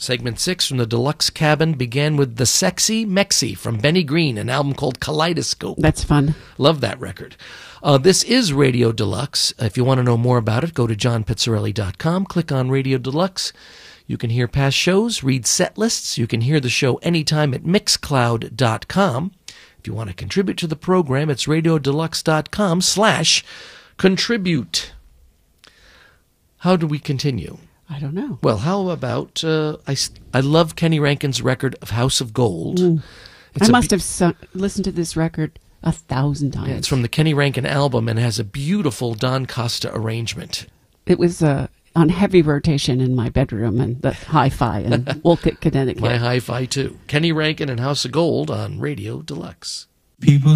Segment 6 from the Deluxe Cabin began with The Sexy Mexi from Benny Green, an album called Kaleidoscope. That's fun. Love that record. This is Radio Deluxe. If you want to know more about it, go to johnpizzarelli.com, click on Radio Deluxe. You can hear past shows, read set lists. You can hear the show anytime at mixcloud.com. If you want to contribute to the program, it's radiodeluxe.com/contribute. How do we continue? I don't know. Well, how about, I love Kenny Rankin's record of House of Gold. I must have listened to this record 1,000 times. Yeah, it's from the Kenny Rankin album and has a beautiful Don Costa arrangement. It was on heavy rotation in my bedroom and the hi-fi in Wolcott, Connecticut. My hi-fi, too. Kenny Rankin and House of Gold on Radio Deluxe. People